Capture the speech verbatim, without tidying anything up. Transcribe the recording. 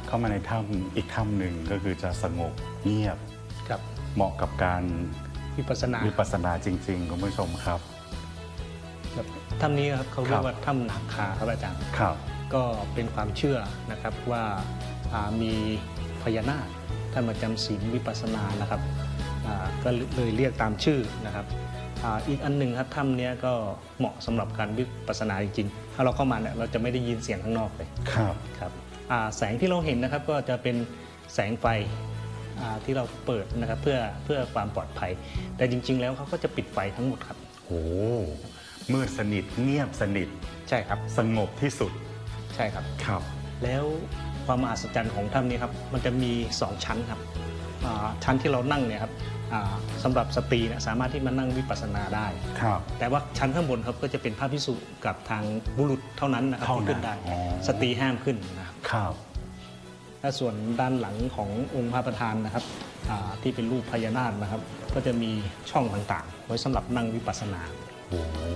เข้ามาในถ้ำอีกถ้ำหนึ่งก็คือจะสงบเงียบครับเหมาะกับการวิปัสสนาวิปัสสนาจริงๆคุณผู้ชมครับถ้ำนี้ครับเขาเรียกว่าถ้ำนาคาครับอาจารย์ครับก็เป็นความเชื่อนะครับว่ามีพญานาคท่านมาจำศีลวิปัสสนานะครับก็เลยเรียกตามชื่อนะครับอีกอันหนึ่งครับถ้ำนี้ก็เหมาะสำหรับการวิปัสสนาจริงๆถ้าเราเข้ามาเนี่ยเราจะไม่ได้ยินเสียงข้างนอกเลยครับครับแสงที่เราเห็นนะครับก็จะเป็นแสงไฟที่เราเปิดนะครับเพื่อเพื่อความปลอดภัยแต่จริงๆแล้วเขาก็จะปิดไฟทั้งหมดครับโอ้มืดสนิทเงียบสนิทใช่ครับสงบที่สุดใช่ครับครับแล้วความมหัศจรรย์ของถ้ำนี้ครับมันจะมีสองชั้นครับชั้นที่เรานั่งเนี่ยครับสำหรับสตรีนะสามารถที่มานั่งวิปัสสนาได้ครับแต่ว่าชั้นข้างบนครับก็จะเป็นพระภิกษุกับทางบุรุษเท่านั้นนะครับที่ขึ้นได้สตรีห้ามขึ้นนะครับและส่วนด้านหลังขององค์พระประธานนะครับที่เป็นรูปพญานาคนะครับก็จะมีช่องต่างๆไว้สำหรับนั่งวิปัสสนา